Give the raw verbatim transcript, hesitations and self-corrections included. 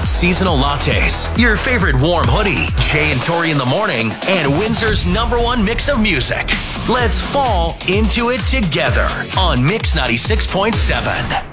hot seasonal lattes, your favorite warm hoodie, Jay and Tori in the morning, and Windsor's number one mix of music. Let's fall into it together on Mix ninety-six point seven.